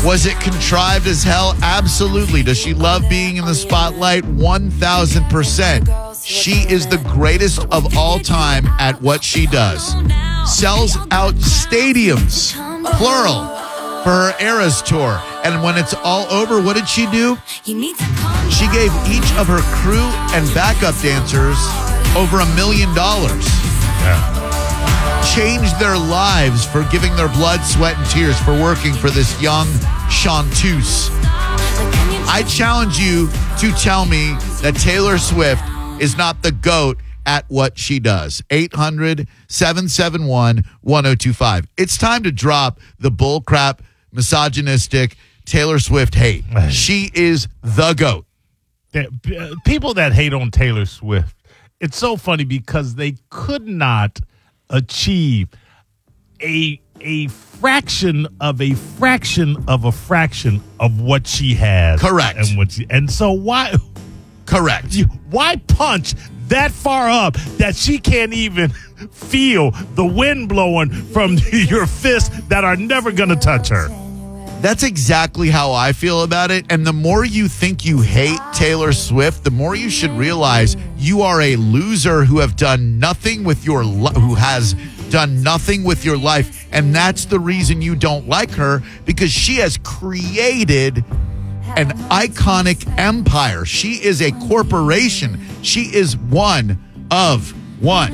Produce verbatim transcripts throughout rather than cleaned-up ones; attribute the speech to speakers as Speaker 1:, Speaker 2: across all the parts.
Speaker 1: Was it contrived as hell? Absolutely. Does she love being in the spotlight? one thousand percent. She is the greatest of all time at what she does. Sells out stadiums, plural, for her Eras tour. And when it's all over, what did she do? She gave each of her crew and backup dancers over a million dollars.
Speaker 2: Yeah.
Speaker 1: Changed their lives for giving their blood, sweat, and tears for working for this young chanteuse. I challenge you to tell me that Taylor Swift is not the GOAT at what she does. eight hundred, seven seven one, one oh two five. It's time to drop the bullcrap, misogynistic Taylor Swift hate. She is the GOAT.
Speaker 2: People that hate on Taylor Swift, it's so funny because they could not achieve a a fraction of a fraction of a fraction of what she has.
Speaker 1: Correct.
Speaker 2: And what she, and so why
Speaker 1: Correct.
Speaker 2: you, why punch that far up that she can't even feel the wind blowing from your fists that are never going to touch her?
Speaker 1: That's exactly how I feel about it. And the more you think you hate Taylor Swift, the more you should realize you are a loser who have done nothing with your li- who has done nothing with your life. And that's the reason you don't like her, because she has created an iconic empire. She is a corporation. She is one of one.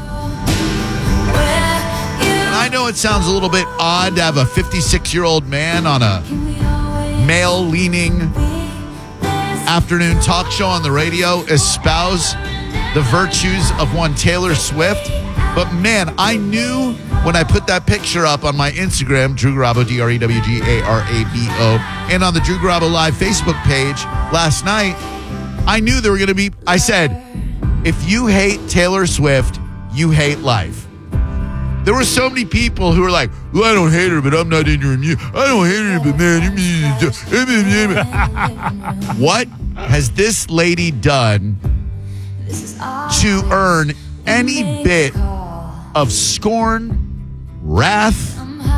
Speaker 1: I know it sounds a little bit odd to have a fifty-six-year-old man on a male-leaning afternoon talk show on the radio espouse the virtues of one Taylor Swift. But, man, I knew when I put that picture up on my Instagram, Drew Garabo, D R E W G A R A B O, and on the Drew Garabo Live Facebook page last night, I knew there were going to be, I said, if you hate Taylor Swift, you hate life. There were so many people who were like, well, I don't hate her, but I'm not into her music. I don't hate her, but man. What has this lady done to earn any bit of scorn, wrath,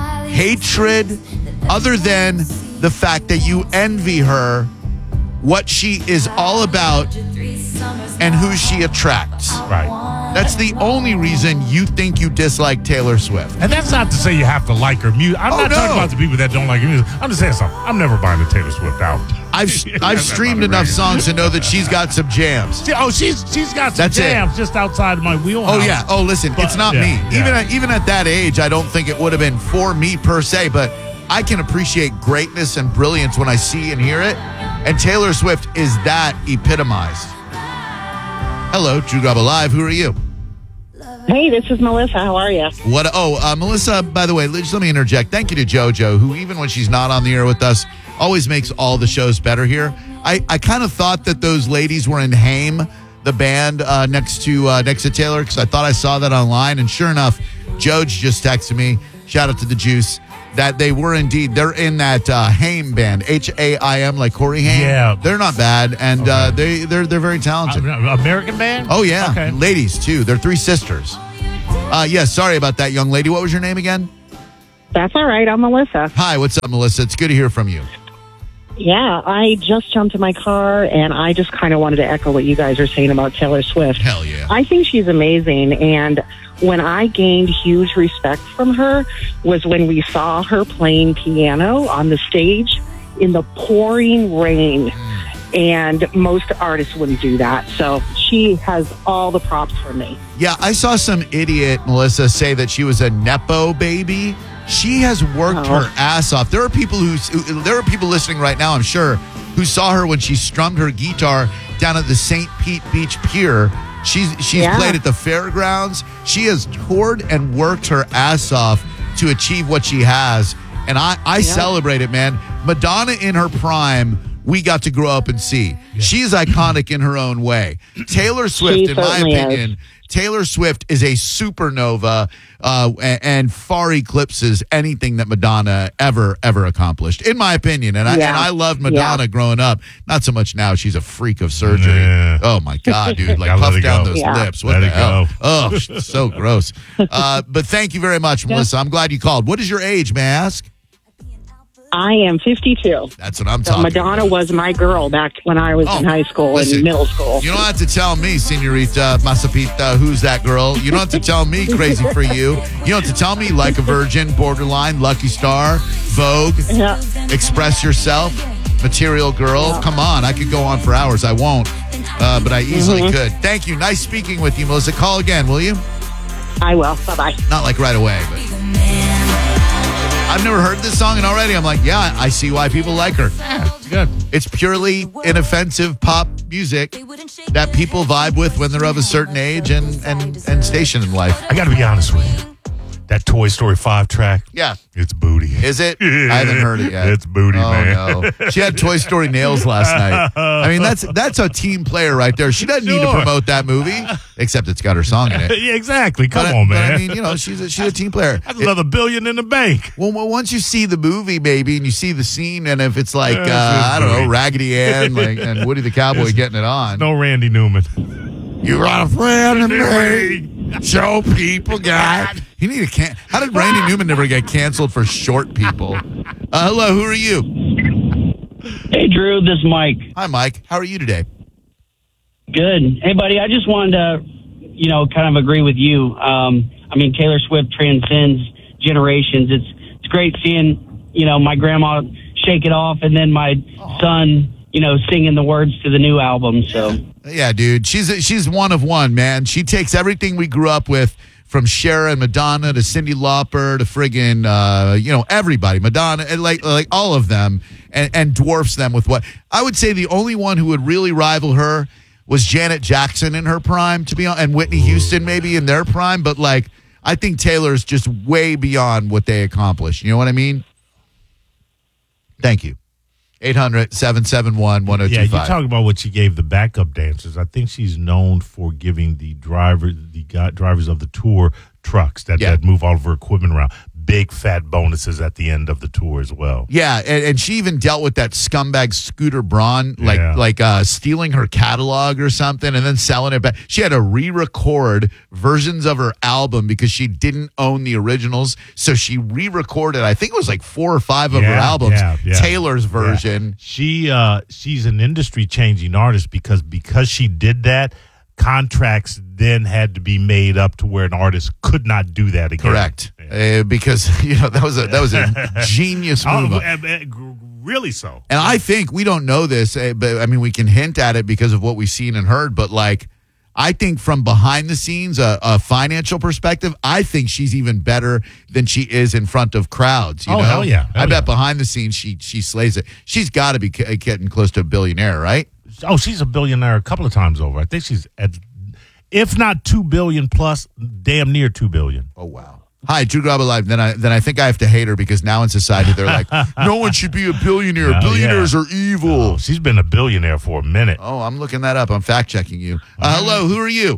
Speaker 1: hatred, other than the fact that you envy her, what she is all about, and who she attracts?
Speaker 2: Right.
Speaker 1: That's the only reason you think you dislike Taylor Swift.
Speaker 2: And that's not to say you have to like her music. I'm
Speaker 1: Oh,
Speaker 2: not
Speaker 1: no.
Speaker 2: talking about the people that don't like her music. I'm just saying something. I'm never buying a Taylor Swift album.
Speaker 1: I've I've streamed enough songs to know that she's got some jams.
Speaker 2: She- oh, she's she's got some
Speaker 1: That's it.
Speaker 2: jams just outside of my wheelhouse.
Speaker 1: Oh yeah. Oh listen,
Speaker 2: But,
Speaker 1: it's not
Speaker 2: yeah,
Speaker 1: me.
Speaker 2: yeah.
Speaker 1: Even at, even at that age, I don't think it would have been for me per se. But I can appreciate greatness and brilliance when I see and hear it. And Taylor Swift is that epitomized. Hello, Drew Garabo Live. Who are you?
Speaker 3: Hey, this is Melissa. How are you?
Speaker 1: What? Oh, uh, Melissa, by the way, just let me interject. Thank you to JoJo, who even when she's not on the air with us, always makes all the shows better here. I, I kind of thought that those ladies were in Haim, the band uh, next to uh, next to Taylor, because I thought I saw that online. And sure enough, Joj just texted me, shout out to the Juice, that they were indeed, they're in that uh, Haim band, H A I M, like Corey Haim.
Speaker 2: Yeah.
Speaker 1: They're not bad, and
Speaker 2: Okay.
Speaker 1: uh, they, they're, they're very talented.
Speaker 2: Uh, American band?
Speaker 1: Oh, yeah.
Speaker 2: Okay.
Speaker 1: Ladies, too. They're three sisters. Uh, yes, yeah, sorry about that, young lady. What was your name again?
Speaker 3: That's all right. I'm Melissa.
Speaker 1: Hi, what's up, Melissa? It's good to hear from you.
Speaker 3: Yeah, I just jumped in my car, and I just kind of wanted to echo what you guys are saying about Taylor Swift.
Speaker 1: Hell yeah.
Speaker 3: I think she's amazing, and when I gained huge respect from her was when we saw her playing piano on the stage in the pouring rain, and most artists wouldn't do that. So she has all the props for me.
Speaker 1: Yeah, I saw some idiot, Melissa, say that she was a Nepo baby. She has worked
Speaker 3: Oh.
Speaker 1: her ass off. There are people who, who, there are people listening right now, I'm sure, who saw her when she strummed her guitar down at the Saint Pete Beach Pier. She's she's
Speaker 3: Yeah.
Speaker 1: played at the fairgrounds. She has toured and worked her ass off to achieve what she has. And I, I celebrate it, man. Madonna in her prime, we got to grow up and see. She's iconic in her own way. Taylor Swift,
Speaker 3: She
Speaker 1: in my
Speaker 3: certainly is.
Speaker 1: opinion, Taylor Swift is a supernova uh, and, and far eclipses anything that Madonna ever, ever accomplished, in my opinion. And I,
Speaker 3: Yeah.
Speaker 1: and I loved Madonna
Speaker 3: Yeah.
Speaker 1: growing up. Not so much now. She's a freak of surgery.
Speaker 2: Yeah.
Speaker 1: Oh, my God, dude. Like,
Speaker 2: Gotta let
Speaker 1: puff
Speaker 2: it
Speaker 1: down
Speaker 2: go.
Speaker 1: those
Speaker 3: Yeah.
Speaker 1: lips. What
Speaker 2: Let
Speaker 1: the
Speaker 2: it
Speaker 1: hell?
Speaker 2: go.
Speaker 1: Oh, so gross. Uh, but thank you very much, Melissa. I'm glad you called. What is your age, may I ask?
Speaker 3: I am fifty-two.
Speaker 1: That's what I'm
Speaker 3: So
Speaker 1: talking
Speaker 3: Madonna
Speaker 1: about.
Speaker 3: was my girl back when I was
Speaker 1: Oh,
Speaker 3: in high school
Speaker 1: listen,
Speaker 3: and middle school.
Speaker 1: You don't have to tell me, Senorita Masapita, who's that girl. You don't have to tell me Crazy for You. You don't have to tell me Like a Virgin, Borderline, Lucky Star, Vogue,
Speaker 3: Yeah.
Speaker 1: Express Yourself, Material Girl. Come on, I could go on for hours. I won't, uh, but I easily
Speaker 3: Mm-hmm.
Speaker 1: could. Thank you. Nice speaking with you, Melissa. Call again, will you?
Speaker 3: I will. Bye-bye.
Speaker 1: Not like right away, but I've never heard this song, and already I'm like, yeah, I see why people like her.
Speaker 2: Yeah, it's good.
Speaker 1: It's purely inoffensive pop music that people vibe with when they're of a certain age and, and, and station in life.
Speaker 2: I got to be honest with you. That Toy Story five track,
Speaker 1: Yeah.
Speaker 2: it's booty.
Speaker 1: Is it? I haven't heard it yet.
Speaker 2: It's booty,
Speaker 1: oh,
Speaker 2: man.
Speaker 1: No. She had Toy Story nails last night. I mean, that's that's a team player right there. She doesn't need to
Speaker 2: Sure.
Speaker 1: promote that movie, except it's got her song in it.
Speaker 2: Yeah, exactly. Come
Speaker 1: But,
Speaker 2: on,
Speaker 1: but
Speaker 2: man.
Speaker 1: I mean, you know, she's a, she's a team player.
Speaker 2: That's another billion in the bank.
Speaker 1: Well, well, once you see the movie, maybe, and you see the scene, and if it's like,
Speaker 2: Yeah,
Speaker 1: uh,
Speaker 2: it's
Speaker 1: I don't know,
Speaker 2: movie.
Speaker 1: Raggedy Ann like, and Woody the Cowboy getting it on.
Speaker 2: No Randy Newman.
Speaker 1: You got a friend in me. Show people got. He need a can. How did Randy Newman never get canceled for short people? Uh, hello, who are you?
Speaker 4: Hey, Drew, this is Mike.
Speaker 1: Hi, Mike. How are you today?
Speaker 4: Good. Hey, buddy, I just wanted to, you know, kind of agree with you. Um, I mean, Taylor Swift transcends generations. It's it's great seeing, you know, my grandma shake it off and then my son, you know, singing the words to the new album. So,
Speaker 1: Yeah, dude. She's she's one of one, man. She takes everything we grew up with, from Cher and Madonna to Cyndi Lauper to friggin', uh, you know, everybody, Madonna, and like like all of them, and, and dwarfs them with what I would say the only one who would really rival her was Janet Jackson in her prime, to be honest, and Whitney Houston maybe in their prime. But like, I think Taylor's just way beyond what they accomplished. You know what I mean? Thank you. eight hundred, seven seven one, one oh two
Speaker 2: Yeah,
Speaker 1: five.
Speaker 2: you talk about what she gave the backup dancers. I think she's known for giving the driver, the guy, drivers of the tour trucks that,
Speaker 1: Yeah.
Speaker 2: that move all of her equipment around. Big fat bonuses at the end of the tour as well.
Speaker 1: Yeah, and, and she even dealt with that scumbag Scooter Braun, like
Speaker 2: Yeah.
Speaker 1: like uh, stealing her catalog or something, and then selling it back. She had to re-record versions of her album because she didn't own the originals, so she re-recorded. I think it was like four or five of her
Speaker 2: Yeah,
Speaker 1: albums,
Speaker 2: yeah, yeah.
Speaker 1: Taylor's version.
Speaker 2: Yeah. She uh, she's an industry changing artist because because she did that. Contracts then had to be made up to where an artist could not do that again.
Speaker 1: Correct,
Speaker 2: Yeah.
Speaker 1: uh, because you know that was a that was a genius
Speaker 2: Oh,
Speaker 1: move.
Speaker 2: uh, uh, really so.
Speaker 1: And I think we don't know this, eh, but I mean, we can hint at it because of what we've seen and heard. But like, I think from behind the scenes, a, a financial perspective, I think she's even better than she is in front of crowds. You
Speaker 2: Oh,
Speaker 1: know?
Speaker 2: hell yeah. Hell
Speaker 1: I bet
Speaker 2: yeah.
Speaker 1: behind the scenes, she she slays it. She's got to be c- getting close to a billionaire, right?
Speaker 2: Oh, she's a billionaire a couple of times over. I think she's at, if not two billion plus, damn near two billion.
Speaker 1: Oh wow. Hi, Drew Garbo Live. Then I then I think I have to hate her because now in society they're like, no one should be a billionaire.
Speaker 2: Oh,
Speaker 1: Billionaires
Speaker 2: yeah.
Speaker 1: are evil.
Speaker 2: Oh, she's been a billionaire for a minute.
Speaker 1: Oh, I'm looking that up. I'm fact checking you. Uh, hello, who are you?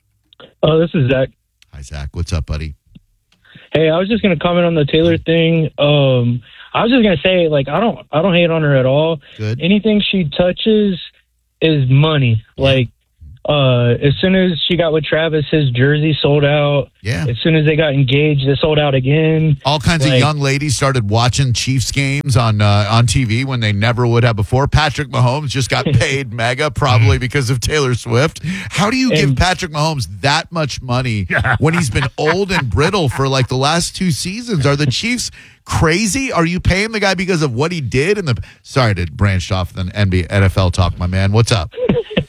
Speaker 5: Oh, this is Zach.
Speaker 1: Hi, Zach. What's up, buddy?
Speaker 5: Hey, I was just gonna comment on the Taylor thing. Um, I was just gonna say, like, I don't, I don't hate on her at all.
Speaker 1: Good.
Speaker 5: Anything she touches is money. Like, uh, as soon as she got with Travis, his jersey sold out.
Speaker 1: Yeah.
Speaker 5: As soon as they got engaged, it sold out again.
Speaker 1: All kinds of
Speaker 5: Like-
Speaker 1: young ladies started watching Chiefs games on uh, on T V when they never would have before. Patrick Mahomes just got paid mega, probably because of Taylor Swift. How do you give
Speaker 5: And-
Speaker 1: Patrick Mahomes that much money when he's been old and brittle for like the last two seasons? Are the Chiefs crazy? Are you paying the guy because of what he did? In the sorry to branch off the N B A N F L talk, my man. What's up?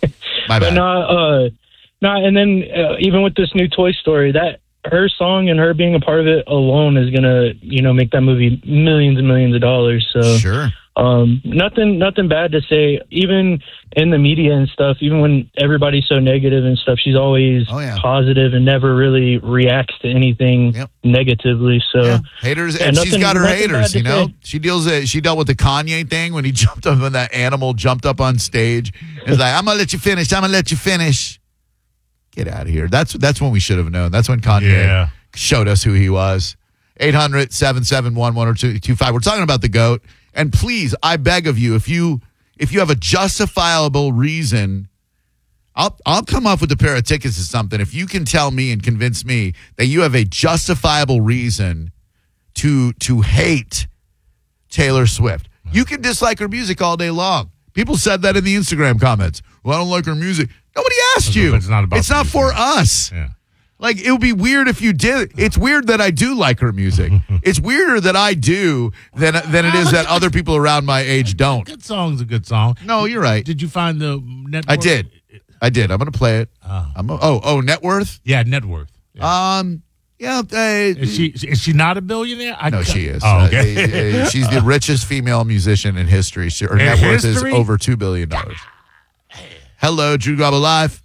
Speaker 1: My
Speaker 5: But
Speaker 1: bad.
Speaker 5: no, uh, no, and then uh, even with this new Toy Story, that her song and her being a part of it alone is gonna, you know, make that movie millions and millions of dollars. So,
Speaker 1: Sure.
Speaker 5: um, nothing, nothing bad to say. Even in the media and stuff, even when everybody's so negative and stuff, she's always
Speaker 1: Oh, yeah.
Speaker 5: positive and never really reacts to anything
Speaker 1: Yep.
Speaker 5: negatively. So,
Speaker 1: Yeah. Haters,
Speaker 5: yeah,
Speaker 1: and she's
Speaker 5: nothing-
Speaker 1: got her
Speaker 5: nothing
Speaker 1: haters.
Speaker 5: bad to
Speaker 1: You know,
Speaker 5: say.
Speaker 1: she deals. uh, She dealt with the Kanye thing when he jumped up when that animal jumped up on stage. It's like, I'm gonna let you finish. I'm gonna let you finish. Get out of here. That's that's when we should have known. That's when Kanye
Speaker 2: Yeah.
Speaker 1: showed us who he was. eight hundred, seven seven one, one oh two five. We're talking about the GOAT. And please, I beg of you, if you if you have a justifiable reason, I'll I'll come up with a pair of tickets or something. If you can tell me and convince me that you have a justifiable reason to to hate Taylor Swift. You can dislike her music all day long. People said that in the Instagram comments. Well, I don't like her music. Nobody asked you.
Speaker 2: It's not about
Speaker 1: It's not for us.
Speaker 2: Yeah.
Speaker 1: Like, it would be weird if you did. It's weird that I do like her music. It's weirder that I do than than it is that other people around my age don't.
Speaker 2: Good song's a good song.
Speaker 1: No, you're right.
Speaker 2: Did you find the net
Speaker 1: I
Speaker 2: worth?
Speaker 1: did. I did. I'm going to play it.
Speaker 2: Oh.
Speaker 1: I'm a, oh, oh, net worth?
Speaker 2: Yeah, net worth. Yeah.
Speaker 1: Um, yeah. Uh,
Speaker 2: is she is she not a billionaire? I
Speaker 1: no,
Speaker 2: got-
Speaker 1: she is.
Speaker 2: Oh, okay.
Speaker 1: Uh, uh, uh, she's the richest female musician in history. She, her
Speaker 2: In
Speaker 1: net worth is
Speaker 2: history?
Speaker 1: over two billion dollars. Hello, Drew Garabo Live.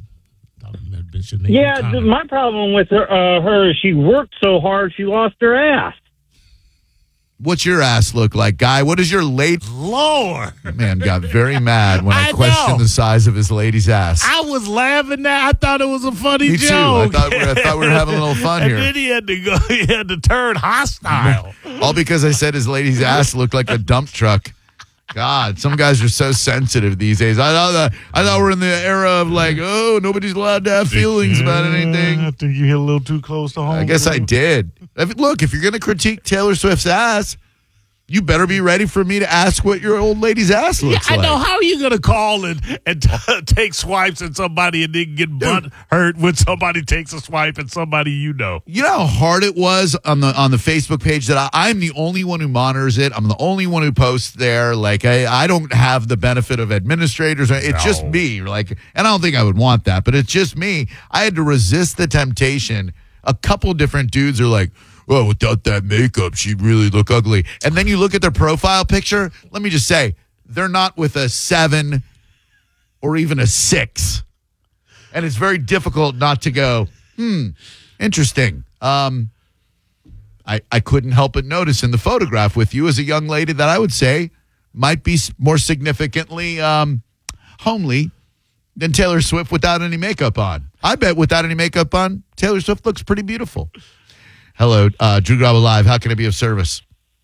Speaker 6: Yeah, th- my problem with her, uh, her is she worked so hard she lost her ass.
Speaker 1: What's your ass look like, guy? What is your late
Speaker 2: Lord.
Speaker 1: man got very mad when I,
Speaker 2: I
Speaker 1: questioned
Speaker 2: know.
Speaker 1: the size of his lady's ass.
Speaker 2: I was laughing at. I thought it was a funny
Speaker 1: Me too.
Speaker 2: joke.
Speaker 1: I thought, we were, I thought we were having a little fun
Speaker 2: and
Speaker 1: here.
Speaker 2: then he had to go. He had to turn hostile.
Speaker 1: All because I said his lady's ass looked like a dump truck. God, some guys are so sensitive these days. I thought that, I thought we're in the era of like, oh, nobody's allowed to have feelings about
Speaker 2: I
Speaker 1: anything.
Speaker 2: think you hit a little too close to home.
Speaker 1: I guess I did. If, look, if you're going to critique Taylor Swift's ass, you better be ready for me to ask what your old lady's ass
Speaker 2: Yeah,
Speaker 1: looks
Speaker 2: I
Speaker 1: like.
Speaker 2: know. How are you going to call and, and t- take swipes at somebody and then get butt hurt when somebody takes a swipe at somebody you know?
Speaker 1: You know how hard it was on the on the Facebook page that I, I'm the only one who monitors it. I'm the only one who posts there. Like I, I don't have the benefit of administrators. It's
Speaker 2: No.
Speaker 1: just me. Like, and I don't think I would want that, but it's just me. I had to resist the temptation. A couple different dudes are like, well, without that makeup, she'd really look ugly. And then you look at their profile picture. Let me just say, they're not with a seven or even a six. And it's very difficult not to go, hmm, interesting. Um, I, I couldn't help but notice in the photograph with you as a young lady that I would say might be s- more significantly um, homely than Taylor Swift without any makeup on. I bet without any makeup on, Taylor Swift looks pretty beautiful. Hello, uh, Drew Garabo Live. How can I be of service?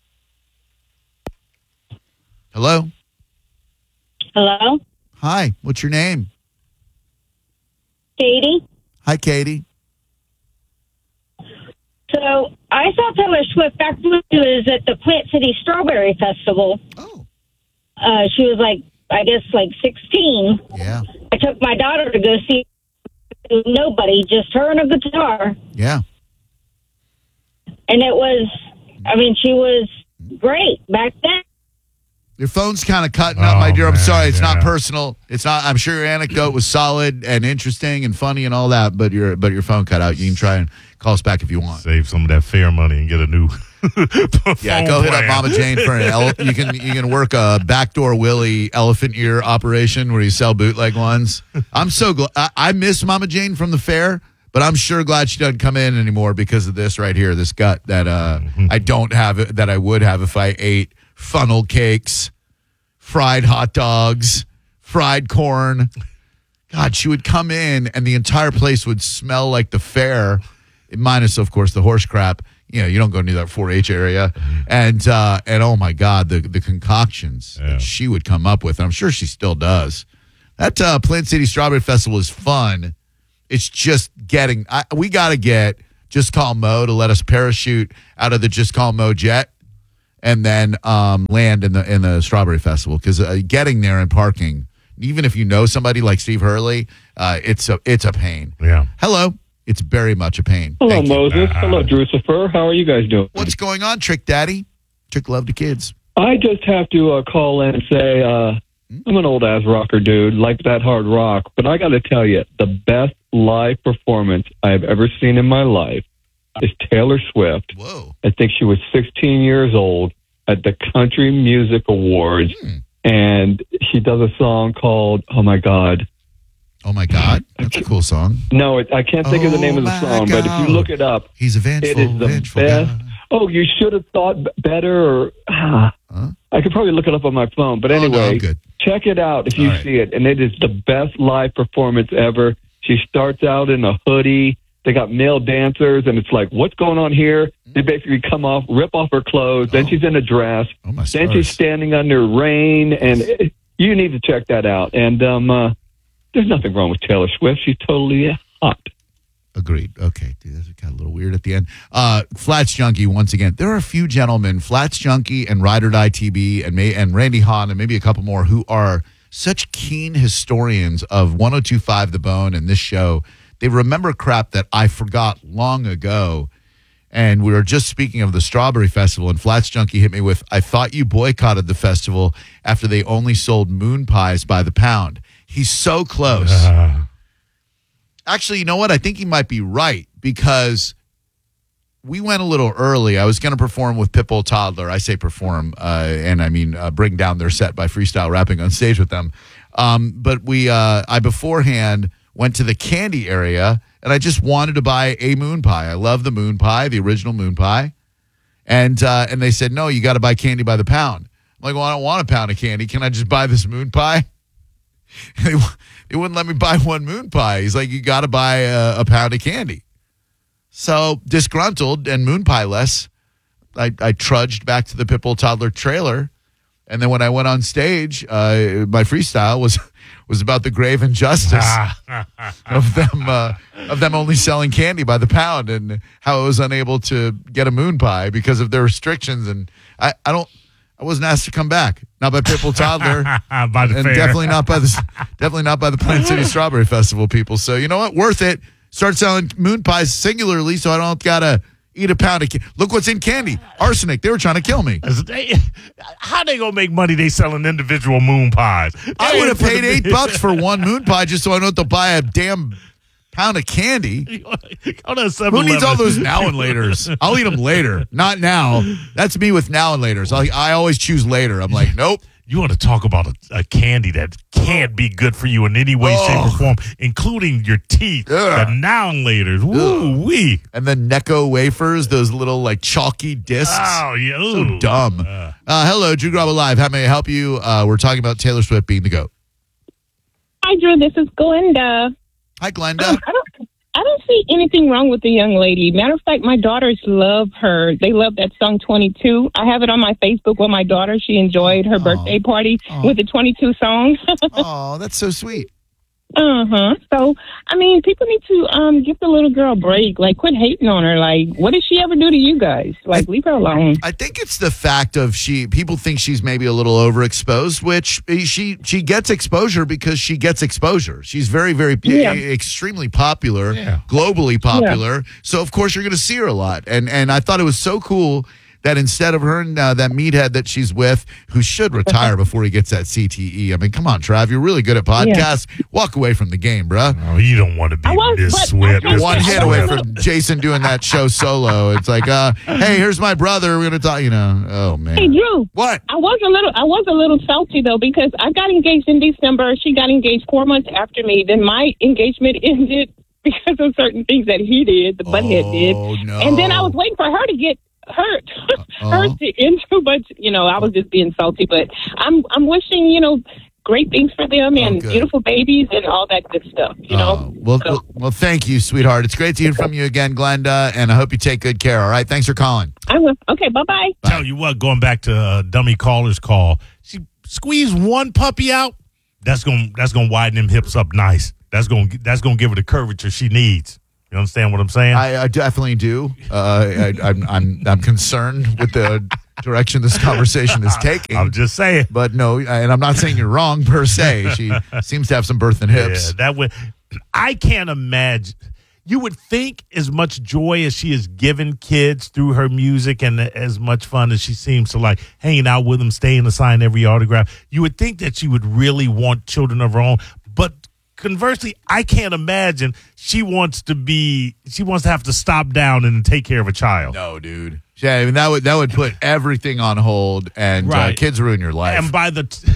Speaker 1: Hello?
Speaker 7: Hello,
Speaker 1: Hi, what's your name?
Speaker 7: Katie.
Speaker 1: Hi, Katie.
Speaker 7: So I saw Taylor Swift back when she was at the Plant City Strawberry Festival.
Speaker 1: Oh,
Speaker 7: Uh, she was like, I guess, like sixteen.
Speaker 1: yeah,
Speaker 7: I took my daughter to go see nobody, just her and a guitar.
Speaker 1: yeah.
Speaker 7: And it was, I mean, she was great back then.
Speaker 1: Your phone's kind of cutting up,
Speaker 2: Oh,
Speaker 1: my dear. I'm
Speaker 2: man,
Speaker 1: sorry. It's
Speaker 2: yeah.
Speaker 1: not personal. It's not. I'm sure your anecdote was solid and interesting and funny and all that, but your but your phone cut out. You can try and call us back if you want.
Speaker 2: Save some of that fair money and get a new.
Speaker 1: Yeah,
Speaker 2: phone
Speaker 1: go hit up
Speaker 2: plan.
Speaker 1: Mama Jane for an ele- you can you can work a backdoor Willie elephant ear operation where you sell bootleg ones. I'm so glad I, I miss Mama Jane from the fair, but I'm sure glad she doesn't come in anymore because of this right here, this gut that uh, I don't have it, that I would have if I ate funnel cakes, fried hot dogs, fried corn. God, she would come in and the entire place would smell like the fair, minus of course the horse crap. You know, you don't go near that four H area, and uh, and oh my God, the the concoctions
Speaker 2: Yeah.
Speaker 1: that she would come up with, and I'm sure she still does. That uh, Plant City Strawberry Festival is fun. It's just getting. I, we got to get Just Call Mo to let us parachute out of the Just Call Mo jet, and then um, land in the in the Strawberry Festival because uh, getting there and parking, even if you know somebody like Steve Hurley, uh, it's a it's a pain.
Speaker 2: Yeah.
Speaker 1: Hello. It's very much a pain.
Speaker 6: Hello,
Speaker 1: Thank you.
Speaker 6: Moses. Hello, Drucifer. How are you guys doing?
Speaker 1: What's going on, Trick Daddy? Trick love to kids.
Speaker 6: I just have to uh, call in and say uh, I'm an old ass rocker dude, like that hard rock. But I got to tell you, the best live performance I've ever seen in my life is Taylor Swift.
Speaker 1: Whoa.
Speaker 6: I think she was sixteen years old at the Country Music Awards,
Speaker 1: Hmm.
Speaker 6: and she does a song called "Oh My God."
Speaker 1: Oh my God. That's a cool song.
Speaker 6: No, it, I can't think of the
Speaker 1: Oh
Speaker 6: name of the
Speaker 1: my
Speaker 6: song, but if
Speaker 1: God.
Speaker 6: you look it up,
Speaker 1: He's a vengeful,
Speaker 6: it is the
Speaker 1: vengeful
Speaker 6: best.
Speaker 1: God.
Speaker 6: Oh, you should have thought b- better. Or ah,
Speaker 1: Huh?
Speaker 6: I could probably look it up on my phone. But
Speaker 1: Oh, no,
Speaker 6: anyway,
Speaker 1: I'm good.
Speaker 6: check it out if you
Speaker 1: All right.
Speaker 6: see it. And it is the best live performance ever. She starts out in a hoodie. They got male dancers, and it's like, what's going on here? They basically come off, rip off her clothes. Then
Speaker 1: Oh.
Speaker 6: she's in a dress.
Speaker 1: Oh, my
Speaker 6: Then
Speaker 1: stars.
Speaker 6: she's standing under rain, and it, you need to check that out. And um, uh, there's nothing wrong with Taylor Swift. She's totally hot.
Speaker 1: Agreed. Okay, dude, that got a little weird at the end. Uh, Flats Junkie, once again, there are a few gentlemen, Flats Junkie and Ride or Die T B and May, and Randy Hahn and maybe a couple more who are such keen historians of one oh two point five The Bone and this show. They remember crap that I forgot long ago. And we were just speaking of the Strawberry Festival, and Flats Junkie hit me with, I thought you boycotted the festival after they only sold moon pies by the pound. He's so close. Uh. Actually, you know what? I think he might be right because we went a little early. I was going to perform with Pitbull Toddler. I say perform, uh, and I mean uh, bring down their set by freestyle rapping on stage with them. Um, but we, uh, I beforehand went to the candy area, and I just wanted to buy a moon pie. I love the moon pie, the original moon pie. And uh, and they said, no, you got to buy candy by the pound. I'm like, well, I don't want a pound of candy. Can I just buy this moon pie? They, they wouldn't let me buy one moon pie. He's like, you got to buy a, a pound of candy. So disgruntled and moon pie-less, I, I trudged back to the Pitbull Toddler trailer. And then when I went on stage, uh, my freestyle was was about the grave injustice of them uh, of them only selling candy by the pound and how I was unable to get a moon pie because of their restrictions. And I, I don't. I wasn't asked to come back. Not by Pitbull Toddler,
Speaker 2: by the
Speaker 1: and
Speaker 2: fair.
Speaker 1: definitely not by the definitely not by the Plant City Strawberry Festival people. So you know what? Worth it. Start selling moon pies singularly, so I don't gotta eat a pound of candy. Look what's in candy: arsenic. They were trying to kill me.
Speaker 2: They, how they gonna make money? They selling individual moon pies.
Speaker 1: I would have paid eight bucks for one moon pie just so I don't have to buy a damn pound of candy. Who needs all those now and laters? I'll eat them later. Not now. That's me with now and laters. I, I always choose later. I'm like, nope.
Speaker 2: You want to talk about a, a candy that can't be good for you in any way, oh. shape, or form, including your teeth, Ugh. the now and laters. Woo wee.
Speaker 1: And then Necco wafers, those little like chalky discs.
Speaker 2: Oh, yeah.
Speaker 1: So dumb. Uh, uh, hello, Drew Garabo Live. How may I help you? Uh, we're talking about Taylor Swift being the GOAT.
Speaker 8: Hi, Drew. This is Glenda.
Speaker 1: Hi, Glenda.
Speaker 8: Um, I, don't, I don't see anything wrong with the young lady. Matter of fact, my daughters love her. They love that song twenty-two. I have it on my Facebook with my daughter. She enjoyed her oh. birthday party oh. with the twenty-two songs.
Speaker 1: Oh, that's so sweet.
Speaker 8: Uh-huh. So, I mean, people need to um, give the little girl a break. Like, quit hating on her. Like, what did she ever do to you guys? Like, I, leave her alone.
Speaker 1: I think it's the fact of she, people think she's maybe a little overexposed, which she she gets exposure because she gets exposure. She's very, very, yeah. extremely popular, yeah. globally popular. Yeah. So, of course, you're going to see her a lot. And, and I thought it was so cool that instead of her and uh, that meathead that she's with, who should retire before he gets that C T E. I mean, come on, Trav, you're really good at podcasts. Yeah. Walk away from the game, bruh.
Speaker 2: Oh, you don't want to be was, this Swift.
Speaker 1: One hit away from Jason doing that show solo. It's like, uh, hey, here's my brother. We're going to talk, you know. Oh, man.
Speaker 8: Hey, Drew.
Speaker 1: What?
Speaker 8: I was a little I was a little salty, though, because I got engaged in December. She got engaged four months after me. Then my engagement ended because of certain things that he did, the butthead
Speaker 1: oh,
Speaker 8: did.
Speaker 1: No.
Speaker 8: And then I was waiting for her to get hurt
Speaker 1: uh-huh.
Speaker 8: hurt into, but you know, I was just being salty. But I'm I'm wishing, you know, great things for them and
Speaker 1: oh,
Speaker 8: beautiful babies and all that good stuff. You know.
Speaker 1: Uh, well,
Speaker 8: so.
Speaker 1: well, well, thank you, sweetheart. It's great to hear from you again, Glenda, and I hope you take good care. All right, thanks for calling.
Speaker 8: I will. Okay, bye bye.
Speaker 2: Tell you what, going back to uh, dummy caller's call, she squeezed one puppy out. That's gonna that's gonna widen them hips up nice. That's gonna that's gonna give her the curvature she needs. You understand what I'm saying?
Speaker 1: I, I definitely do. Uh, I, I'm, I'm, I'm concerned with the direction this conversation is taking.
Speaker 2: I'm just saying.
Speaker 1: But no, and I'm not saying you're wrong per se. She seems to have some birth and hips.
Speaker 2: Yeah, that would. I can't imagine. You would think as much joy as she has given kids through her music and as much fun as she seems to like hanging out with them, staying to sign every autograph, you would think that she would really want children of her own. But conversely, I can't imagine she wants to be, she wants to have to stop down and take care of a child.
Speaker 1: No, dude. Yeah, I mean, that would that would put everything on hold, and right. uh, kids ruin your life.
Speaker 2: And by the, t-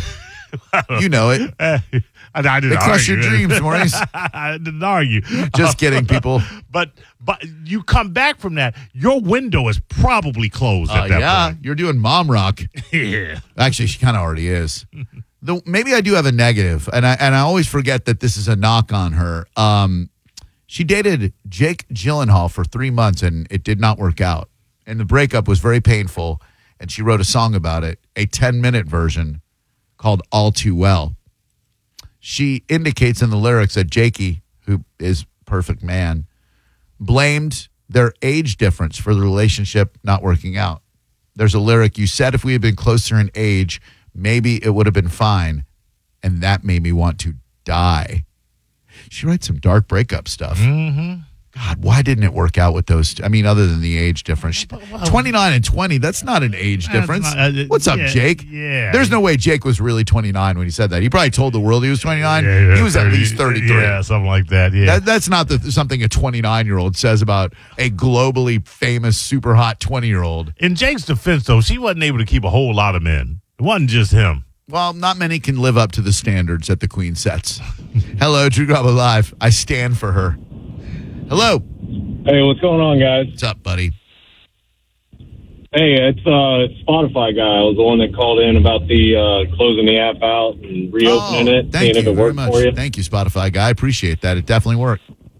Speaker 1: you know it.
Speaker 2: I, I didn't
Speaker 1: they crush
Speaker 2: argue.
Speaker 1: your dreams, Maurice.
Speaker 2: I didn't argue.
Speaker 1: Just kidding, people.
Speaker 2: But but you come back from that, your window is probably closed
Speaker 1: uh,
Speaker 2: at that
Speaker 1: yeah,
Speaker 2: point.
Speaker 1: You're doing mom rock.
Speaker 2: Yeah.
Speaker 1: Actually, she kind of already is. The, maybe I do have a negative, and I and I always forget that this is a knock on her. Um, she dated Jake Gyllenhaal for three months, and it did not work out. And the breakup was very painful, and she wrote a song about it, a ten-minute version called All Too Well. She indicates in the lyrics that Jakey, who is perfect man, blamed their age difference for the relationship not working out. There's a lyric, you said if we had been closer in age, maybe it would have been fine, and that made me want to die. She writes some dark breakup stuff.
Speaker 2: Mm-hmm.
Speaker 1: God, why didn't it work out with those two? I mean, other than the age difference. twenty-nine and twenty, that's not an age difference.
Speaker 2: not- uh,
Speaker 1: What's up,
Speaker 2: yeah,
Speaker 1: Jake?
Speaker 2: yeah.
Speaker 1: There's no way Jake was really twenty-nine when he said that. He probably told the world he was twenty-nine.
Speaker 2: Yeah, yeah,
Speaker 1: he was
Speaker 2: thirty
Speaker 1: at least thirty-three.
Speaker 2: Yeah, something like that. Yeah.
Speaker 1: That, that's not the, something a twenty-nine-year-old says about a globally famous, super hot twenty-year-old.
Speaker 2: In Jake's defense, though, she wasn't able to keep a whole lot of men. It wasn't just him.
Speaker 1: Well, not many can live up to the standards that the Queen sets. Hello, Drew Garabo Live. I stand for her. Hello.
Speaker 9: Hey, what's going on, guys?
Speaker 1: What's up, buddy?
Speaker 9: Hey, it's uh Spotify guy. I was the one that called in about the uh, closing the app out and reopening
Speaker 1: Oh,
Speaker 9: it,
Speaker 1: thank
Speaker 9: seeing if
Speaker 1: you
Speaker 9: it
Speaker 1: very
Speaker 9: worked
Speaker 1: much.
Speaker 9: for you.
Speaker 1: Thank you, Spotify guy. I appreciate that. It definitely worked.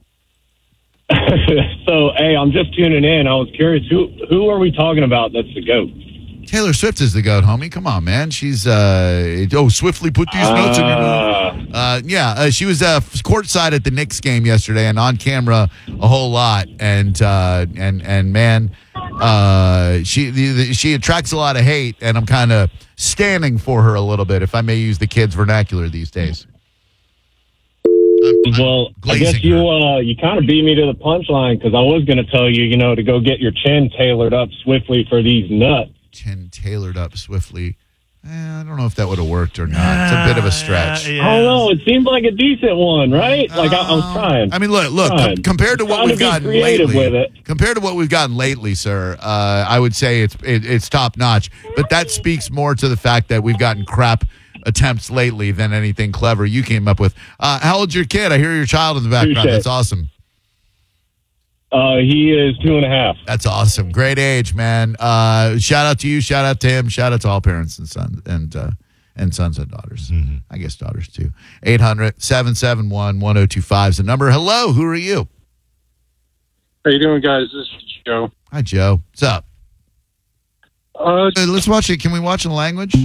Speaker 9: So, hey, I'm just tuning in. I was curious, who who are we talking about that's the GOAT?
Speaker 1: Taylor Swift is the goat, homie. Come on, man. She's, uh, oh, swiftly put these notes in your mouth.
Speaker 9: Uh,
Speaker 1: Uh, yeah, uh, she was uh, courtside at the Knicks game yesterday and on camera a whole lot. And, uh, and, and man, uh, she, the, the, she attracts a lot of hate, and I'm kind of standing for her a little bit, if I may use the kids' vernacular these days. I'm- I'm
Speaker 9: well, I
Speaker 1: glazing
Speaker 9: guess you
Speaker 1: her.
Speaker 9: uh, you kind of beat me to the punchline because I was going to tell you, you know, to go get your chin tailored up swiftly for these nuts.
Speaker 1: Chin tailored up swiftly. Eh, I don't know if that would have worked or not. It's a bit of a stretch.
Speaker 2: Yeah,
Speaker 9: I don't know. It seems like a decent one, right? Like I, I was trying.
Speaker 1: I mean, look, look.
Speaker 9: Trying.
Speaker 1: Com- compared to what
Speaker 9: Trying
Speaker 1: we've
Speaker 9: to be
Speaker 1: gotten
Speaker 9: creative
Speaker 1: lately,
Speaker 9: with it.
Speaker 1: compared to what we've gotten lately, sir, uh, I would say it's it, it's top notch. But that speaks more to the fact that we've gotten crap attempts lately than anything clever you came up with. Uh, how old's your kid? I hear your child in the background.
Speaker 9: Appreciate
Speaker 1: That's
Speaker 9: it.
Speaker 1: awesome.
Speaker 9: Uh, he is two and a half.
Speaker 1: That's awesome. Great age, man. Uh, shout out to you. Shout out to him. Shout out to all parents and sons and uh, and sons and daughters.
Speaker 2: Mm-hmm.
Speaker 1: I guess daughters too. eight hundred, seven seven one, one oh two five is the number. Hello. Who are you?
Speaker 9: How you doing, guys? This is Joe.
Speaker 1: Hi, Joe. What's up?
Speaker 9: Uh,
Speaker 1: Uh, let's watch it. Can we watch in language?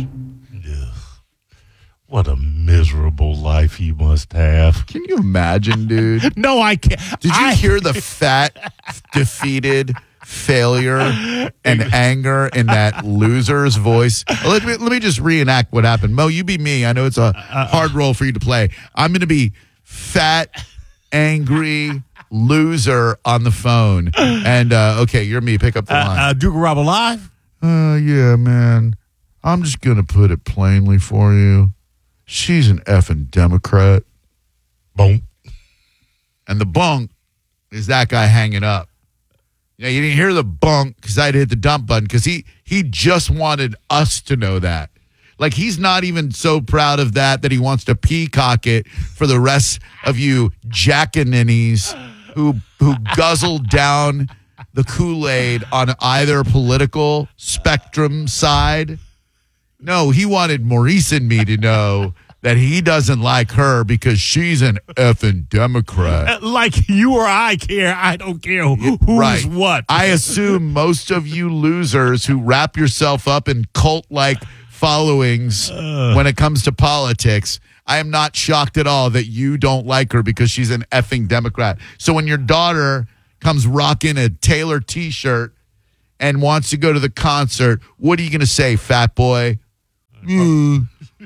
Speaker 2: What a miserable life he must have.
Speaker 1: Can you imagine, dude?
Speaker 2: No, I can't.
Speaker 1: Did you
Speaker 2: I,
Speaker 1: hear the fat, defeated failure and anger in that loser's voice? Let me let me just reenact what happened. Mo, you be me. I know it's a hard role for you to play. I'm going to be fat, angry loser on the phone. And uh, okay, you're me. Pick up the
Speaker 2: Uh,
Speaker 1: line.
Speaker 2: uh, Duke Rob alive?
Speaker 1: Uh, yeah, man. I'm just going to put it plainly for you. She's an effing Democrat.
Speaker 2: Boom.
Speaker 1: And the bunk is that guy hanging up. Yeah, you didn't hear the bunk because I'd hit the dump button because he, he just wanted us to know that. Like, he's not even so proud of that that he wants to peacock it for the rest of you jackaninnies who, who guzzled down the Kool-Aid on either political spectrum side. No, he wanted Maurice and me to know that he doesn't like her because she's an effing Democrat.
Speaker 2: Uh, like you or I care. I don't care who, who's
Speaker 1: Right.
Speaker 2: what.
Speaker 1: I assume most of you losers who wrap yourself up in cult-like followings when it comes to politics, I am not shocked at all that you don't like her because she's an effing Democrat. So when your daughter comes rocking a Taylor T-shirt and wants to go to the concert, what are you going to say, fat boy? Uh,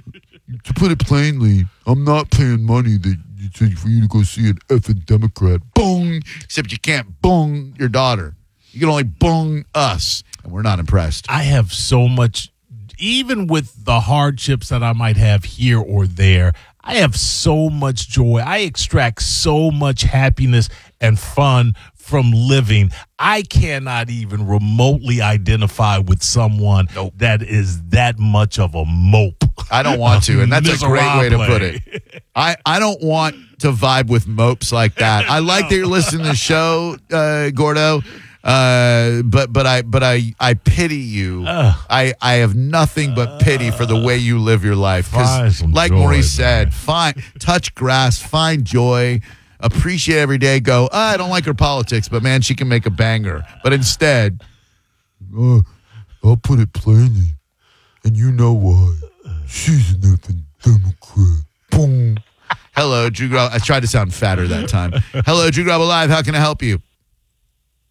Speaker 1: to put it plainly, I'm not paying money that for you to go see an effing Democrat. Boom! Except you can't boom your daughter. You can only boom us, and we're not impressed.
Speaker 2: I have so much, even with the hardships that I might have here or there, I have so much joy. I extract so much happiness and fun from living. I cannot even remotely identify with someone
Speaker 1: Nope.
Speaker 2: that is that much of a mope.
Speaker 1: I don't want to, and that's a great way to put
Speaker 2: Miserable.
Speaker 1: it. I, I don't want to vibe with mopes like that. I like that you're listening to the show, uh, Gordo. Uh, but but I but I I pity you.
Speaker 2: Ugh.
Speaker 1: I I have nothing but pity for the way you live your life.
Speaker 2: Find
Speaker 1: Because
Speaker 2: some
Speaker 1: like
Speaker 2: joy,
Speaker 1: Maurice
Speaker 2: man.
Speaker 1: said, find touch grass, find joy, appreciate every day. Go, oh, I don't like her politics, but man, she can make a banger. But instead, uh, I'll put it plainly, and you know why. She's an effing Democrat. Boom. Hello, Drew Grab. I tried to sound fatter that time. Hello, Drew Grab Alive. How can I help you?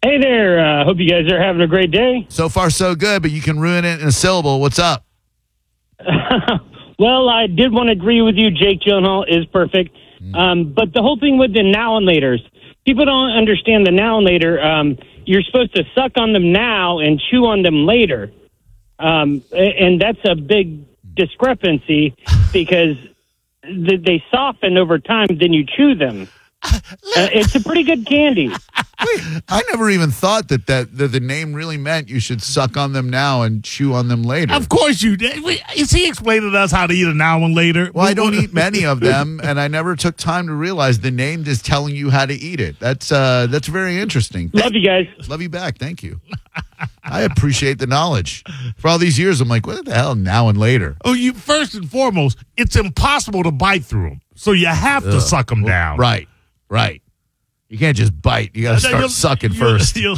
Speaker 10: Hey there. Uh, hope you guys are having a great day.
Speaker 1: So far, so good, but you can ruin it in a syllable. What's up?
Speaker 10: Well, I did want to agree with you. Jake Gyllenhaal is perfect.
Speaker 1: Mm.
Speaker 10: Um, but the whole thing with the now and laters, people don't understand the now and later. Um, you're supposed to suck on them now and chew on them later. Um, and that's a big discrepancy because th- they soften over time, then you chew them. Uh, it's a pretty good candy.
Speaker 1: Wait, I never even thought that, that that the name really meant you should suck on them now and chew on them later.
Speaker 2: Of course you did. Wait, Is he explaining to us how to eat a now and later?
Speaker 1: Well, I don't eat many of them, and I never took time to realize the name is telling you how to eat it. That's uh, that's very interesting.
Speaker 10: Love you guys.
Speaker 1: Love you back. Thank you. I appreciate the knowledge. For all these years, I'm like, what the hell, now and later?
Speaker 2: Oh, you first and foremost, it's impossible to bite through them, so you have to
Speaker 1: Ugh.
Speaker 2: suck them down.
Speaker 1: Right, right. You can't just bite. You got to start
Speaker 2: You'll-
Speaker 1: sucking
Speaker 2: you'll-
Speaker 1: first.
Speaker 2: you'll-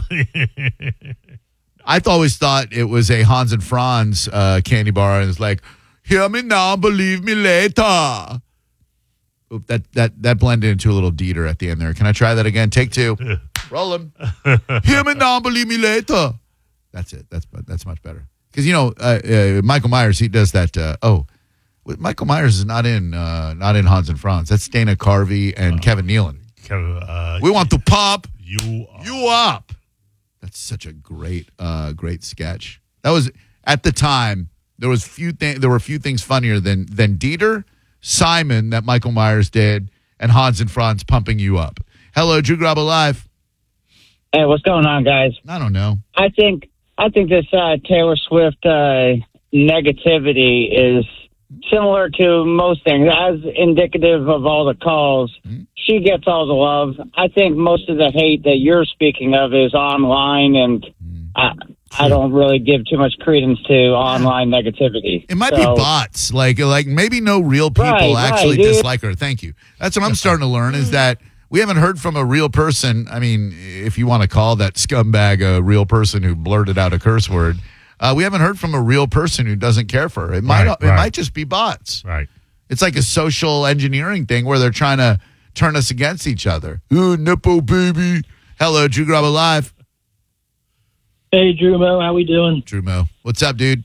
Speaker 1: I've always thought it was a Hans and Franz uh, candy bar, and it's like, hear me now, believe me later. Oop, that that that blended into a little Dieter at the end there. Can I try that again? Take two. Roll 'em. Hear me now, believe me later. That's it. That's that's much better. Because you know, uh, uh, Michael Myers, he does that. Uh, oh, Michael Myers is not in uh, not in Hans and Franz. That's Dana Carvey and uh, Kevin Nealon.
Speaker 2: Uh,
Speaker 1: we want to pop
Speaker 2: you up.
Speaker 1: you up. That's such a great, uh, great sketch. That was at the time. There was few things. There were a few things funnier than than Dieter, Simon that Michael Myers did, and Hans and Franz pumping you up. Hello, Drew Grabo Live.
Speaker 11: Hey, what's going on, guys?
Speaker 1: I don't know.
Speaker 11: I think I think this uh, Taylor Swift uh, negativity is similar to most things, as indicative of all the calls. Mm-hmm. She gets all the love. I think most of the hate that you're speaking of is online, and mm-hmm. I, I don't really give too much credence to online negativity.
Speaker 1: It might
Speaker 11: so,
Speaker 1: be bots, like like maybe no real people
Speaker 11: right,
Speaker 1: actually
Speaker 11: right,
Speaker 1: dislike her. Thank you. That's what I'm starting to learn is that we haven't heard from a real person. I mean, if you want to call that scumbag a real person who blurted out a curse word, uh, we haven't heard from a real person who doesn't care for her. It might
Speaker 2: right,
Speaker 1: it
Speaker 2: right.
Speaker 1: might just be bots.
Speaker 2: Right.
Speaker 1: It's like a social engineering thing where they're trying to turn us against each other. Ooh, nipple baby. Hello, Drew Grabo Live.
Speaker 5: Hey, Drew Mo, how we doing?
Speaker 1: Drew Mo, what's up, dude?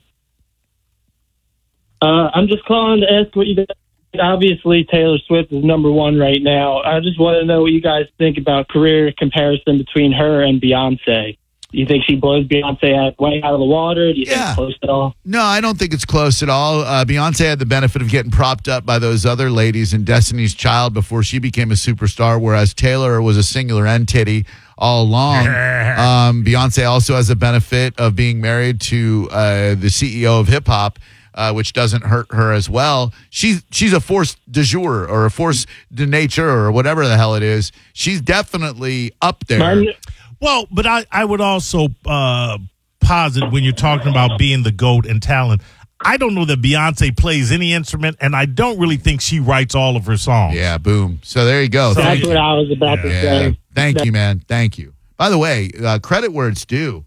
Speaker 5: Uh, I'm just calling to ask what you guys. Obviously, Taylor Swift is number one right now. I just want to know what you guys think about career comparison between her and Beyonce. Do you think she blows Beyonce out, way out of the water? Do you
Speaker 1: Yeah.
Speaker 5: think it's close at all?
Speaker 1: No, I don't think it's close at all. Uh, Beyonce had the benefit of getting propped up by those other ladies in Destiny's Child before she became a superstar, whereas Taylor was a singular entity all along. um, Beyonce also has the benefit of being married to uh, the C E O of hip-hop, uh, which doesn't hurt her as well. She's she's a force de jour or a force de nature or whatever the hell it is. She's definitely up there.
Speaker 5: Martin,
Speaker 2: Well, but I, I would also uh, posit when you're talking about being the GOAT and talent, I don't know that Beyonce plays any instrument, and I don't really think she writes all of her songs.
Speaker 1: Yeah, boom. So there you go.
Speaker 5: that's
Speaker 1: Thank
Speaker 5: what
Speaker 1: you.
Speaker 5: I was about to
Speaker 1: Yeah.
Speaker 5: say.
Speaker 1: Thank you, man. Thank you. By the way, uh, credit where it's due.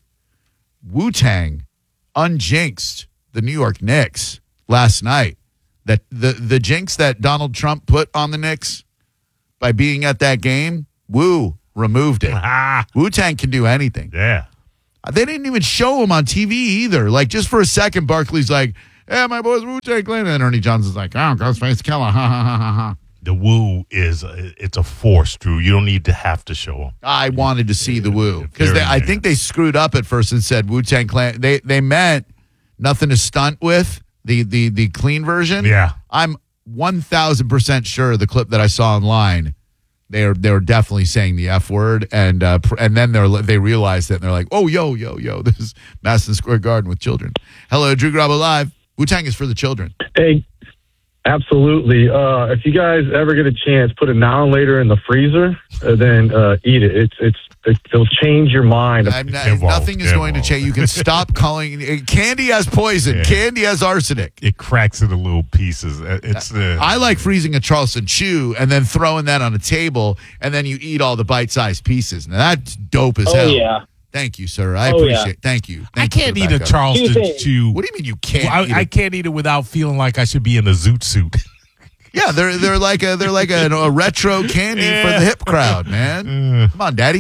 Speaker 1: Wu-Tang unjinxed the New York Knicks last night. That the the jinx that Donald Trump put on the Knicks by being at that game, Wu removed it.
Speaker 2: Ah,
Speaker 1: Wu-Tang can do anything.
Speaker 2: yeah.
Speaker 1: They didn't even show him on T V either. Like, just for a second, Barkley's like, yeah, my boy's Wu-Tang Clan. And Ernie Johnson's like, oh, Ghostface Killer. Ha, ha, ha, ha, ha.
Speaker 2: The Woo is a, it's a force, Drew. You don't need to have to show them.
Speaker 1: I wanted to see the Wu because
Speaker 2: Very
Speaker 1: I
Speaker 2: nice.
Speaker 1: think they screwed up at first and said Wu-Tang Clan. They they meant nothing to stunt with, the the the clean version.
Speaker 2: Yeah.
Speaker 1: I'm one thousand percent sure the clip that I saw online, they are they were definitely saying the F word, and uh, pr- and then they're they realized it and they're like, oh yo yo yo, this is Madison Square Garden with children. Hello, Drew Grabo Live. Wu-Tang is for the children.
Speaker 6: Hey, absolutely. Uh, if you guys ever get a chance, put it now and later in the freezer, uh, then uh, eat it. It's it's it, it'll change your mind.
Speaker 1: I'm not,
Speaker 2: It won't.
Speaker 1: nothing is
Speaker 2: It
Speaker 1: going
Speaker 2: won't.
Speaker 1: to change. You can stop calling candy has poison.
Speaker 2: Yeah.
Speaker 1: Candy has arsenic.
Speaker 2: It cracks into little pieces. It's uh,
Speaker 1: I like freezing a Charleston Chew and then throwing that on a table, and then you eat all the bite-sized pieces. Now that's dope as
Speaker 5: Oh,
Speaker 1: hell.
Speaker 5: yeah.
Speaker 1: Thank you, sir. I
Speaker 5: Oh,
Speaker 1: appreciate
Speaker 5: yeah.
Speaker 1: it. Thank you.
Speaker 2: I
Speaker 1: Thank you
Speaker 2: can't
Speaker 1: for
Speaker 2: eat
Speaker 1: the
Speaker 2: a
Speaker 1: backup.
Speaker 2: Charleston
Speaker 5: Tuesday.
Speaker 2: Chew.
Speaker 1: What do you mean you can't?
Speaker 2: I,
Speaker 1: eat
Speaker 2: I
Speaker 1: it?
Speaker 2: can't eat it without feeling like I should be in a zoot suit.
Speaker 1: Yeah, they're they're like a they're like a, a retro candy for the hip crowd, man.
Speaker 2: Uh.
Speaker 1: Come on, daddy.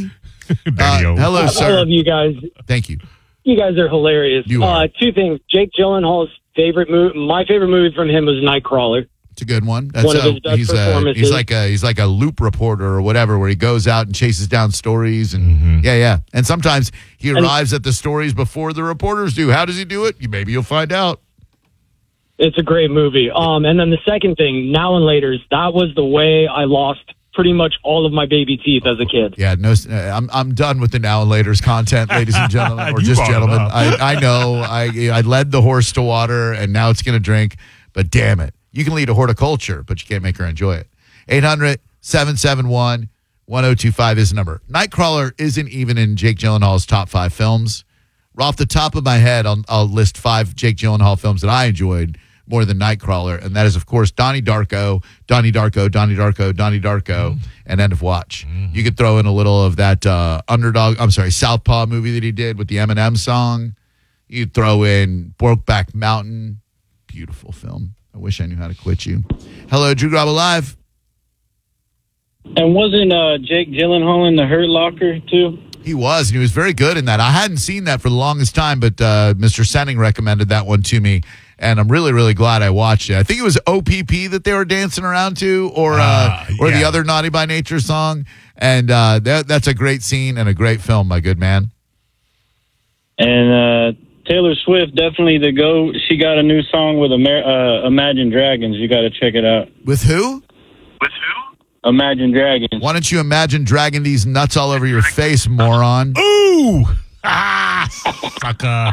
Speaker 1: Uh, hello,
Speaker 12: I
Speaker 1: sir.
Speaker 12: love you guys.
Speaker 1: Thank you.
Speaker 12: You guys are hilarious.
Speaker 1: You are.
Speaker 12: Uh, two things. Jake Gyllenhaal's favorite movie, my favorite movie from him was Nightcrawler.
Speaker 1: It's a good one. That's
Speaker 12: One of
Speaker 1: a,
Speaker 12: his best
Speaker 1: he's a,
Speaker 12: performances.
Speaker 1: he's like a he's like a loop reporter or whatever, where he goes out and chases down stories and yeah, yeah. And sometimes he arrives at the stories before the reporters do. How does he do it? You maybe you'll find out.
Speaker 12: It's a great movie. Um, and then the second thing, Now and Later's. That was the way I lost pretty much all of my baby teeth as a kid.
Speaker 1: Yeah, no, uh, I'm I'm done with the Now and Later's content, ladies and gentlemen, or
Speaker 2: You
Speaker 1: just
Speaker 2: brought it
Speaker 1: gentlemen.
Speaker 2: up.
Speaker 1: I I know I I led the horse to water, and now it's going to drink. But damn it, you can lead a horticulture, but you can't make her enjoy it. eight hundred, seven seven one, one oh two five is the number. Nightcrawler isn't even in Jake Gyllenhaal's top five films. Off the top of my head, I'll, I'll list five Jake Gyllenhaal films that I enjoyed more than Nightcrawler, and that is, of course, Donnie Darko, Donnie Darko, Donnie Darko, Donnie Darko, mm. and End of Watch. Mm. You could throw in a little of that uh, Underdog, I'm sorry, Southpaw movie that he did with the Eminem song. You could throw in Brokeback Mountain. Beautiful film. I wish I knew how to quit you. Hello, Drew Grabo Live.
Speaker 13: And wasn't uh, Jake Gyllenhaal in The Hurt Locker, too?
Speaker 1: He was, and he was very good in that. I hadn't seen that for the longest time, but uh, Mister Senning recommended that one to me, and I'm really, really glad I watched it. I think it was O P P that they were dancing around to, or uh, uh, or yeah. the other Naughty by Nature song, and uh, that, that's a great scene and a great film, my good man.
Speaker 13: And uh, Taylor Swift, definitely the go. She got a new song with Amer- uh, Imagine Dragons. You got to check it out.
Speaker 1: With who?
Speaker 13: With who? Imagine Dragons.
Speaker 1: Why don't you imagine dragging these nuts all over your face, moron?
Speaker 2: Ooh! Ah, sucker.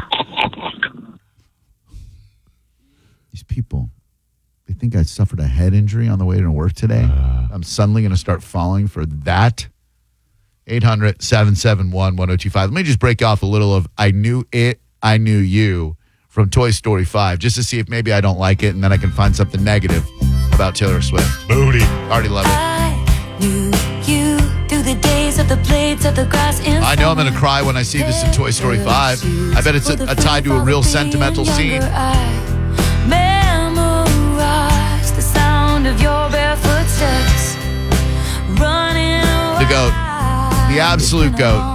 Speaker 1: These people, they think I suffered a head injury on the way to work today. Uh, I'm suddenly going to start falling for that. eight hundred, seven seven one, one oh two five. Let me just break off a little of I Knew It, I Knew You from Toy Story five, just to see if maybe I don't like it, and then I can find something negative about Taylor Swift.
Speaker 2: Booty.
Speaker 1: Already love it.
Speaker 14: I knew you through the days of the blades of the grass.
Speaker 1: I know I'm going to cry when I see this in Toy Story five. I bet it's a, a tied to a real sentimental scene.
Speaker 14: Memorize the sound of your bare footsteps running
Speaker 1: The goat. The absolute goat.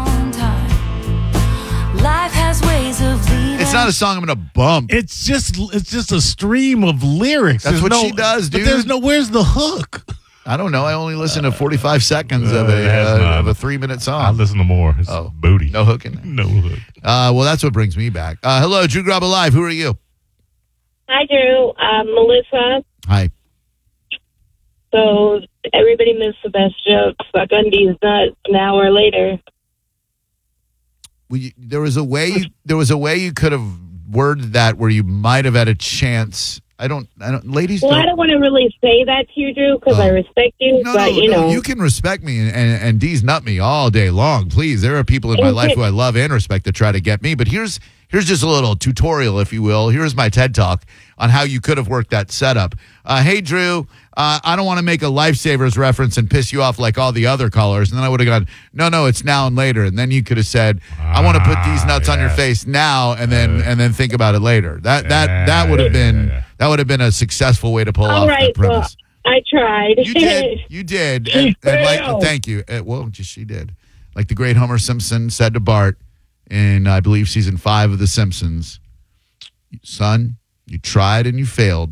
Speaker 14: Life has ways of leading.
Speaker 1: It's not a song I'm going to bump.
Speaker 2: It's just it's just a stream of lyrics.
Speaker 1: That's
Speaker 2: There's
Speaker 1: what
Speaker 2: no,
Speaker 1: she does, dude.
Speaker 2: But there's no, where's the hook?
Speaker 1: I don't know. I only listen to forty-five seconds
Speaker 2: Uh,
Speaker 1: of a
Speaker 2: that's
Speaker 1: uh,
Speaker 2: not-
Speaker 1: of a three minute song.
Speaker 2: I listen to more. It's
Speaker 1: Oh.
Speaker 2: booty.
Speaker 1: No hook in there.
Speaker 2: No hook.
Speaker 1: Uh, well, that's what brings me back. Uh, hello, Drew Grabo Live. Who are you?
Speaker 7: Hi, Drew. Um, Melissa.
Speaker 1: Hi.
Speaker 7: So everybody missed the best joke. Suck Undies nuts an hour later.
Speaker 1: Well, you, there was a way. You, there was a way you could have worded that where you might have had a chance. I don't. I don't. Ladies.
Speaker 7: Well,
Speaker 1: don't,
Speaker 7: I don't want to really say that to you, Drew, because
Speaker 1: Oh.
Speaker 7: I respect you.
Speaker 1: No,
Speaker 7: but
Speaker 1: no,
Speaker 7: you
Speaker 1: no.
Speaker 7: know,
Speaker 1: You can respect me and, and, and D's nut me all day long. Please. There are people in my life who I love and respect that try to get me. But here's here's just a little tutorial, if you will. Here's my TED Talk on how you could have worked that setup. Uh, hey, Drew, uh, I don't want to make a Lifesavers reference and piss you off like all the other callers. And then I would have gone, no, no, it's now and later. And then you could have said, I want to put these nuts on your face now and then and then think about it later. That that that would have been that would have been a successful way to pull
Speaker 7: all
Speaker 1: off
Speaker 7: right.
Speaker 1: that premise.
Speaker 7: Well, I tried.
Speaker 1: You did. You did. And, and like,
Speaker 7: failed.
Speaker 1: thank you. Uh, well, just she did. Like the great Homer Simpson said to Bart in, I believe, season five of The Simpsons, son, you tried and you failed.